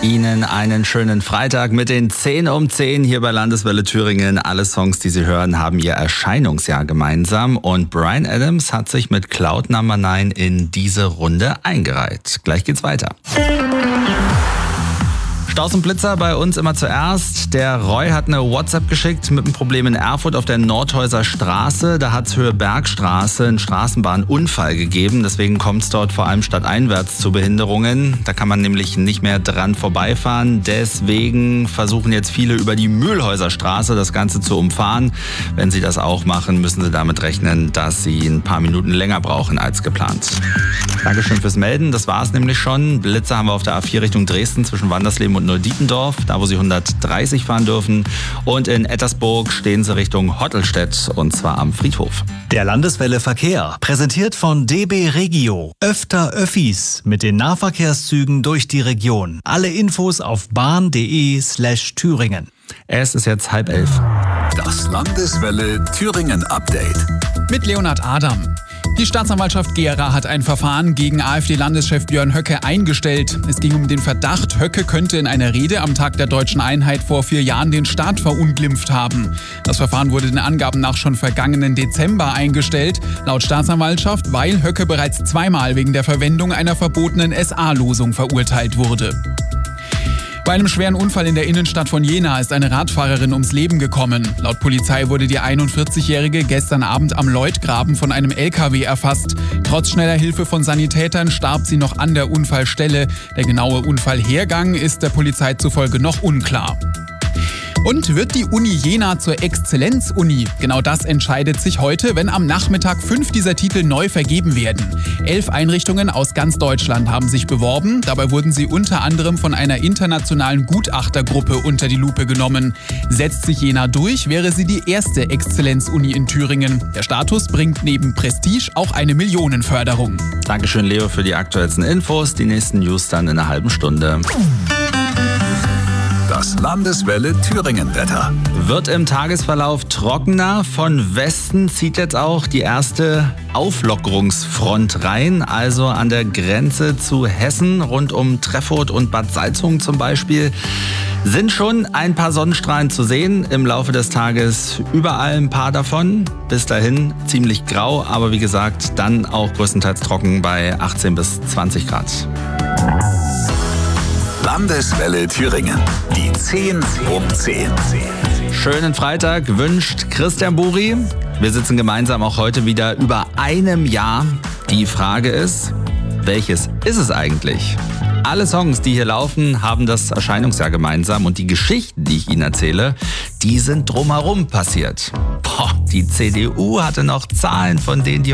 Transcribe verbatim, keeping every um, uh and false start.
Ihnen einen schönen Freitag mit den zehn um zehn hier bei Landeswelle Thüringen. Alle Songs, die Sie hören, haben ihr Erscheinungsjahr gemeinsam und Bryan Adams hat sich mit Cloud Number neun in diese Runde eingereiht. Gleich geht's weiter. Staus und Blitzer bei uns immer zuerst. Der Roy hat eine WhatsApp geschickt mit einem Problem in Erfurt auf der Nordhäuser Straße. Da hat es Höhe Bergstraße einen Straßenbahnunfall gegeben. Deswegen kommt es dort vor allem stadteinwärts zu Behinderungen. Da kann man nämlich nicht mehr dran vorbeifahren. Deswegen versuchen jetzt viele über die Mühlhäuser Straße das Ganze zu umfahren. Wenn Sie das auch machen, müssen Sie damit rechnen, dass Sie ein paar Minuten länger brauchen als geplant. Dankeschön fürs Melden. Das war es nämlich schon. Blitzer haben wir auf der A vier Richtung Dresden zwischen Wandersleben und Neudietendorf, da wo Sie hundertdreißig fahren dürfen. Und in Ettersburg stehen Sie Richtung Hottelstedt und zwar am Friedhof. Der Landeswelle Verkehr, präsentiert von D B Regio. Öfter Öffis mit den Nahverkehrszügen durch die Region. Alle Infos auf bahn.de slash Thüringen. Es ist jetzt halb elf. Das Landeswelle Thüringen Update. Mit Leonhard Adam. Die Staatsanwaltschaft Gera hat ein Verfahren gegen AfD-Landeschef Björn Höcke eingestellt. Es ging um den Verdacht, Höcke könnte in einer Rede am Tag der Deutschen Einheit vor vier Jahren den Staat verunglimpft haben. Das Verfahren wurde den Angaben nach schon vergangenen Dezember eingestellt, laut Staatsanwaltschaft, weil Höcke bereits zweimal wegen der Verwendung einer verbotenen S A-Losung verurteilt wurde. Bei einem schweren Unfall in der Innenstadt von Jena ist eine Radfahrerin ums Leben gekommen. Laut Polizei wurde die einundvierzigjährige gestern Abend am Lloydgraben von einem L K W erfasst. Trotz schneller Hilfe von Sanitätern starb sie noch an der Unfallstelle. Der genaue Unfallhergang ist der Polizei zufolge noch unklar. Und wird die Uni Jena zur Exzellenz-Uni? Genau das entscheidet sich heute, wenn am Nachmittag fünf dieser Titel neu vergeben werden. Elf Einrichtungen aus ganz Deutschland haben sich beworben. Dabei wurden sie unter anderem von einer internationalen Gutachtergruppe unter die Lupe genommen. Setzt sich Jena durch, wäre sie die erste Exzellenz-Uni in Thüringen. Der Status bringt neben Prestige auch eine Millionenförderung. Dankeschön, Leo, für die aktuellsten Infos. Die nächsten News dann in einer halben Stunde. Das Landeswelle Thüringen-Wetter. Wird im Tagesverlauf trockener. Von Westen zieht jetzt auch die erste Auflockerungsfront rein. Also an der Grenze zu Hessen, rund um Treffurt und Bad Salzungen zum Beispiel, sind schon ein paar Sonnenstrahlen zu sehen. Im Laufe des Tages überall ein paar davon. Bis dahin ziemlich grau, aber wie gesagt, dann auch größtenteils trocken bei achtzehn bis zwanzig Grad. Landeswelle Thüringen. Die zehn um zehn. Schönen Freitag wünscht Christian Buri. Wir sitzen gemeinsam auch heute wieder über einem Jahr. Die Frage ist, welches ist es eigentlich? Alle Songs, die hier laufen, haben das Erscheinungsjahr gemeinsam und die Geschichten, die ich Ihnen erzähle, die sind drumherum passiert. Boah, die C D U hatte noch Zahlen, von denen die